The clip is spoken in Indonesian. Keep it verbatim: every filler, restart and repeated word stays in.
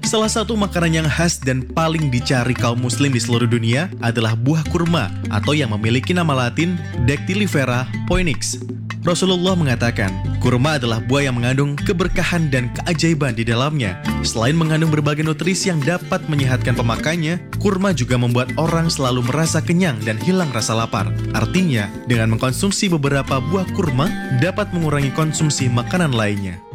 Salah satu makanan yang khas dan paling dicari kaum muslim di seluruh dunia adalah buah kurma atau yang memiliki nama latin Dactylifera poinix. Rasulullah mengatakan, kurma adalah buah yang mengandung keberkahan dan keajaiban di dalamnya. Selain mengandung berbagai nutrisi yang dapat menyehatkan pemakannya, kurma juga membuat orang selalu merasa kenyang dan hilang rasa lapar. Artinya, dengan mengkonsumsi beberapa buah kurma, dapat mengurangi konsumsi makanan lainnya.